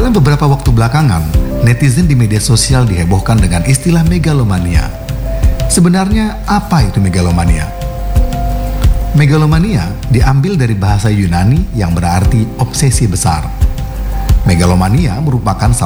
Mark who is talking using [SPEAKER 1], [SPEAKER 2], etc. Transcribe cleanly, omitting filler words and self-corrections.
[SPEAKER 1] Dalam beberapa waktu belakangan, netizen di media sosial dihebohkan dengan istilah megalomania. Sebenarnya apa itu megalomania? Megalomania diambil dari bahasa Yunani yang berarti obsesi besar. Megalomania merupakan